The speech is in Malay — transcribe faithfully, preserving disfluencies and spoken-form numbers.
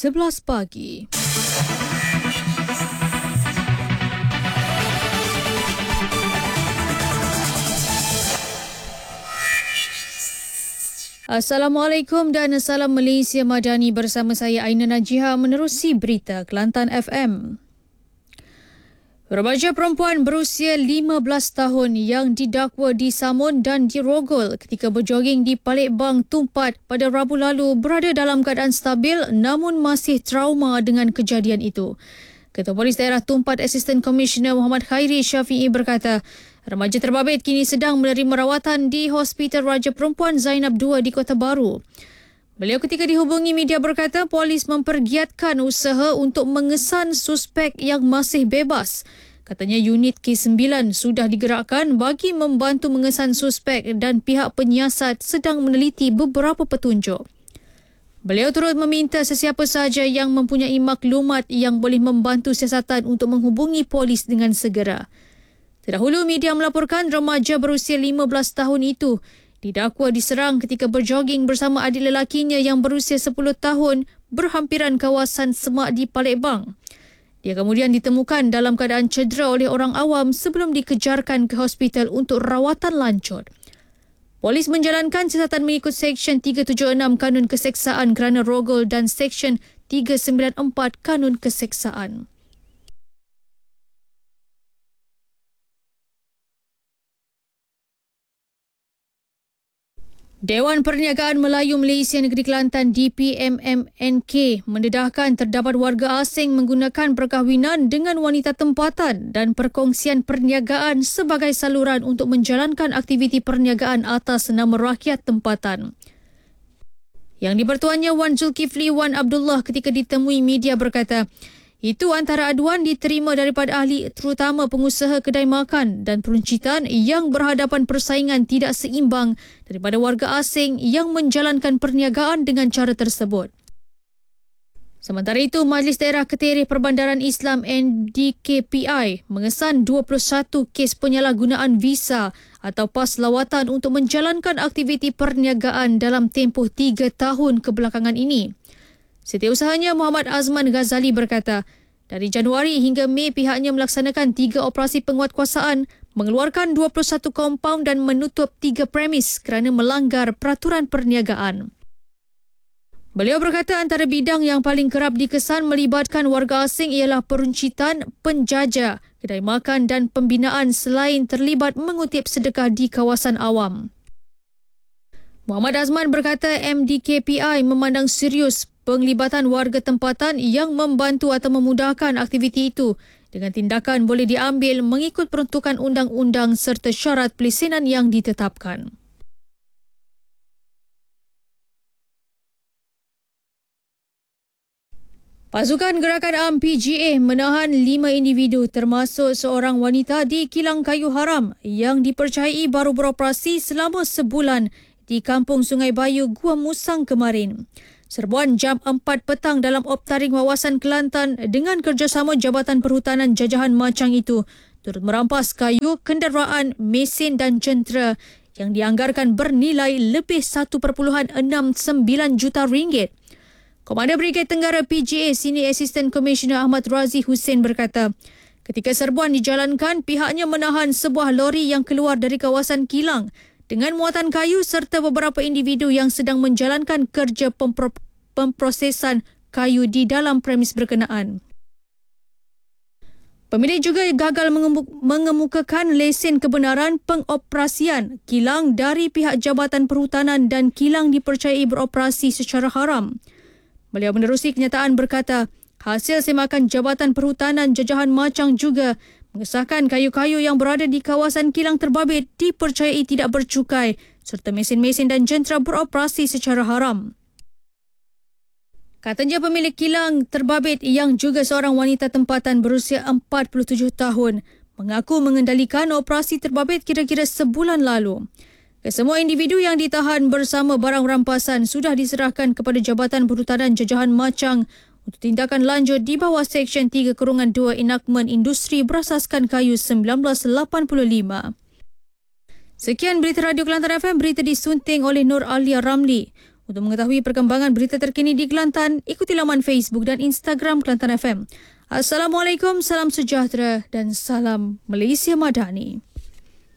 sebelas pagi. Assalamualaikum dan salam Malaysia Madani, bersama saya Aina Najiha menerusi berita Kelantan F M. Remaja perempuan berusia lima belas tahun yang didakwa disamun dan dirogol ketika berjoging di Palembang Tumpat pada Rabu lalu berada dalam keadaan stabil namun masih trauma dengan kejadian itu. Ketua Polis Daerah Tumpat Assistant Commissioner Muhammad Khairi Syafi'i berkata, remaja terbabit kini sedang menerima rawatan di Hospital Raja Perempuan Zainab dua di Kota Baru. Beliau ketika dihubungi media berkata polis mempergiatkan usaha untuk mengesan suspek yang masih bebas. Katanya unit K sembilan sudah digerakkan bagi membantu mengesan suspek dan pihak penyiasat sedang meneliti beberapa petunjuk. Beliau turut meminta sesiapa sahaja yang mempunyai maklumat yang boleh membantu siasatan untuk menghubungi polis dengan segera. Terdahulu media melaporkan remaja berusia lima belas tahun itu didakwa diserang ketika berjoging bersama adik lelakinya yang berusia sepuluh tahun berhampiran kawasan Semak di Palembang. Dia kemudian ditemukan dalam keadaan cedera oleh orang awam sebelum dikejarkan ke hospital untuk rawatan lanjut. Polis menjalankan siasatan mengikut Seksyen tiga tujuh enam Kanun Keseksaan kerana rogol dan Seksyen tiga sembilan empat Kanun Keseksaan. Dewan Perniagaan Melayu Malaysia Negeri Kelantan D P M M N K mendedahkan terdapat warga asing menggunakan perkahwinan dengan wanita tempatan dan perkongsian perniagaan sebagai saluran untuk menjalankan aktiviti perniagaan atas nama rakyat tempatan. Yang di-Pertuannya Wan Zulkifli Wan Abdullah ketika ditemui media berkata, itu antara aduan diterima daripada ahli terutama pengusaha kedai makan dan peruncitan yang berhadapan persaingan tidak seimbang daripada warga asing yang menjalankan perniagaan dengan cara tersebut. Sementara itu, Majlis Daerah Ketereh Perbandaran Islam N D K P I mengesan dua puluh satu kes penyalahgunaan visa atau pas lawatan untuk menjalankan aktiviti perniagaan dalam tempoh tiga tahun kebelakangan ini. Setiausahanya Muhammad Azman Ghazali berkata, dari Januari hingga Mei pihaknya melaksanakan tiga operasi penguatkuasaan, mengeluarkan dua puluh satu kompaun dan menutup tiga premis kerana melanggar peraturan perniagaan. Beliau berkata antara bidang yang paling kerap dikesan melibatkan warga asing ialah peruncitan, penjajah, kedai makan dan pembinaan selain terlibat mengutip sedekah di kawasan awam. Muhammad Azman berkata M D K P I memandang serius penglibatan warga tempatan yang membantu atau memudahkan aktiviti itu dengan tindakan boleh diambil mengikut peruntukan undang-undang serta syarat pelisinan yang ditetapkan. Pasukan Gerakan A M P G A menahan lima individu termasuk seorang wanita di Kilang Kayu Haram yang dipercayai baru beroperasi selama sebulan di Kampung Sungai Bayu, Gua Musang kemarin. Serbuan jam empat petang dalam Optaring Wawasan Kelantan dengan kerjasama Jabatan Perhutanan Jajahan Machang itu turut merampas kayu, kenderaan, mesin dan jentera yang dianggarkan bernilai lebih satu perpuluhan enam sembilan juta ringgit. Komander Brigade Tenggara P G A Senior Assistant Commissioner Ahmad Razi Hussein berkata, ketika serbuan dijalankan, pihaknya menahan sebuah lori yang keluar dari kawasan kilang dengan muatan kayu serta beberapa individu yang sedang menjalankan kerja pempro- pemprosesan kayu di dalam premis berkenaan. Pemilik juga gagal mengemukakan lesen kebenaran pengoperasian kilang dari pihak Jabatan Perhutanan dan kilang dipercayai beroperasi secara haram. Beliau menerusi kenyataan berkata, hasil semakan Jabatan Perhutanan Jajahan Machang juga mengesahkan kayu-kayu yang berada di kawasan kilang terbabit dipercayai tidak bercukai serta mesin-mesin dan jentera beroperasi secara haram. Katanya pemilik kilang terbabit yang juga seorang wanita tempatan berusia empat puluh tujuh tahun mengaku mengendalikan operasi terbabit kira-kira sebulan lalu. Kesemua individu yang ditahan bersama barang rampasan sudah diserahkan kepada Jabatan Perhutanan Jajahan Machang untuk tindakan lanjut di bawah Seksyen tiga dua Enakmen Industri Berasaskan Kayu seribu sembilan ratus lapan puluh lima. Sekian berita Radio Kelantan F M, berita disunting oleh Nur Alia Ramli. Untuk mengetahui perkembangan berita terkini di Kelantan, ikuti laman Facebook dan Instagram Kelantan F M. Assalamualaikum, salam sejahtera dan salam Malaysia Madani.